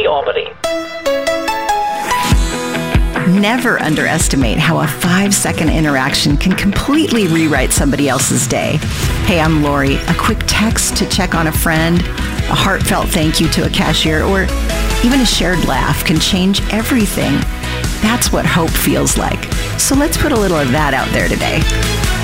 Albany. Never underestimate how a 5-second interaction can completely rewrite somebody else's day. Hey, I'm Lori. A quick text to check on a friend, a heartfelt thank you to a cashier, or even a shared laugh can change everything. That's what hope feels like. So let's put a little of that out there today.